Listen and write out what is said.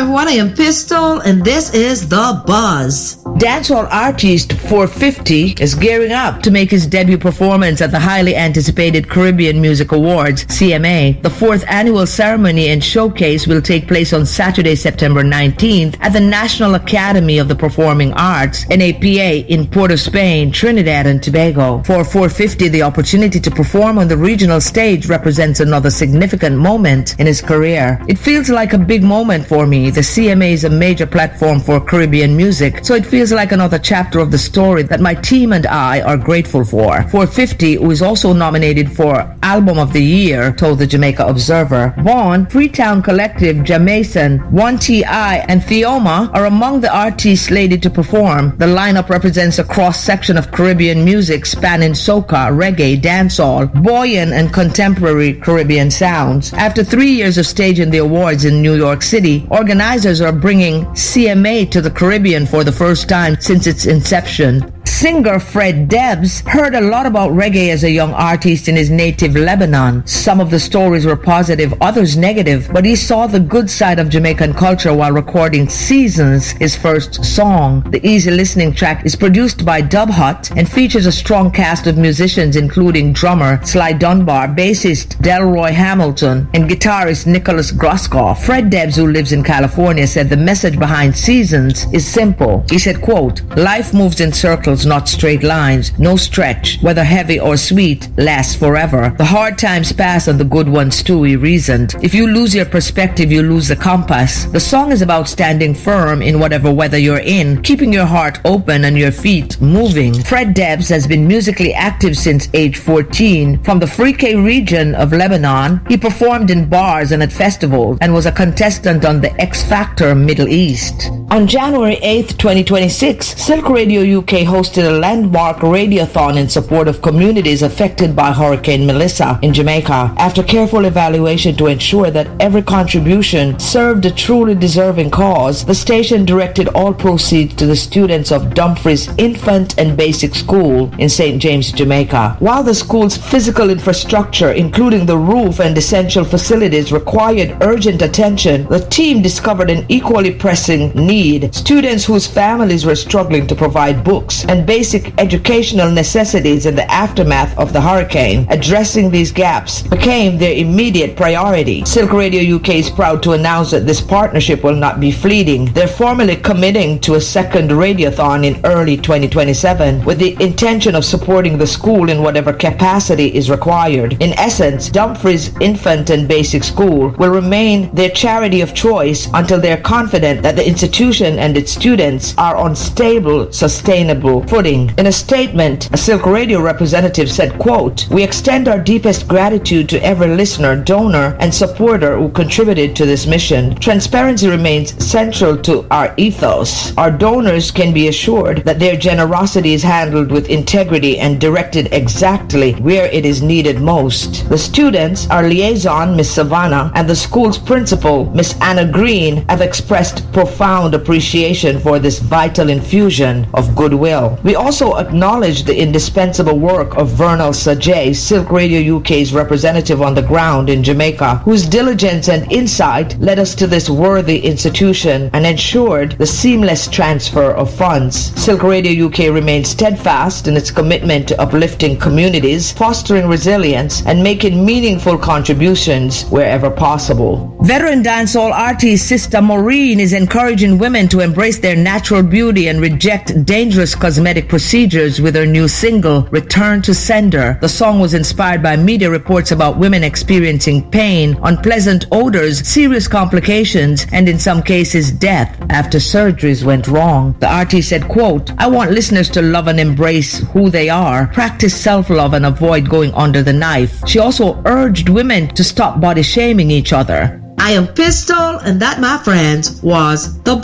everyone. I am Pistol, and this is The Buzz. Dancehall artist 450 is gearing up to make his debut performance at the highly anticipated Caribbean Music Awards, CMA. The fourth annual ceremony and showcase will take place on Saturday, September 19th at the National Academy of the Performing Arts, NAPA, in Port of Spain, Trinidad and Tobago. For 450, the opportunity to perform on the regional stage represents another significant moment in his career. It feels like a big moment for me. The CMA is a major platform for Caribbean music, so it feels like another chapter of the story that my team and I are grateful for. 450, who is also nominated for Album of the Year, told the Jamaica Observer. Vaughn, Freetown Collective, Jamason, 1TI, and Theoma are among the artists slated to perform. The lineup represents a cross-section of Caribbean music spanning soca, reggae, dancehall, buoyant and contemporary Caribbean sounds. After 3 years of staging the awards in New York City, organizers are bringing CMA to the Caribbean for the first time since its inception. Singer Fred Debs heard a lot about reggae as a young artist in his native Lebanon. Some of the stories were positive, others negative, but he saw the good side of Jamaican culture while recording Seasons, his first song. The easy listening track is produced by Dub Hut and features a strong cast of musicians including drummer Sly Dunbar, bassist Delroy Hamilton, and guitarist Nicholas Groskoff. Fred Debs, who lives in California, said the message behind Seasons is simple. He said, quote, "Life moves in circles, not straight lines. No stretch, whether heavy or sweet, lasts forever. The hard times pass and the good ones too," he reasoned. "If you lose your perspective, you lose the compass." The song is about standing firm in whatever weather you're in, keeping your heart open and your feet moving. Fred Debs has been musically active since age 14. From the Free K region of Lebanon, he performed in bars and at festivals and was a contestant on the X Factor Middle East. On January 8th, 2026, Silk Radio UK hosted a landmark radiothon in support of communities affected by Hurricane Melissa in Jamaica. After careful evaluation to ensure that every contribution served a truly deserving cause, the station directed all proceeds to the students of Dumfries Infant and Basic School in St. James, Jamaica. While the school's physical infrastructure, including the roof and essential facilities, required urgent attention, the team discovered an equally pressing need. Students whose families were struggling to provide books and basic educational necessities in the aftermath of the hurricane. Addressing these gaps became their immediate priority. Silk Radio UK is proud to announce that this partnership will not be fleeting. They're formally committing to a second radiothon in early 2027 with the intention of supporting the school in whatever capacity is required. In essence, Dumfries Infant and Basic School will remain their charity of choice until they're confident that the institution and its students are on stable, sustainable footing. In a statement, a Silk Radio representative said, quote, "We extend our deepest gratitude to every listener, donor, and supporter who contributed to this mission. Transparency remains central to our ethos. Our donors can be assured that their generosity is handled with integrity and directed exactly where it is needed most. The students, our liaison, Miss Savannah, and the school's principal, Miss Anna Green, have expressed profound appreciation for this vital infusion of goodwill. We also acknowledge the indispensable work of Vernal Sajay, Silk Radio UK's representative on the ground in Jamaica, whose diligence and insight led us to this worthy institution and ensured the seamless transfer of funds. Silk Radio UK remains steadfast in its commitment to uplifting communities, fostering resilience, and making meaningful contributions wherever possible. Veteran dancehall artist Sister Maureen is encouraging women to embrace their natural beauty and reject dangerous cosmetic procedures with her new single, Return to Sender. The song was inspired by media reports about women experiencing pain, unpleasant odors, serious complications, and in some cases death after surgeries went wrong. The artist said, quote, "I want listeners to love and embrace who they are, practice self-love and avoid going under the knife." She also urged women to stop body shaming each other. I am Pistol, and that, my friends, was The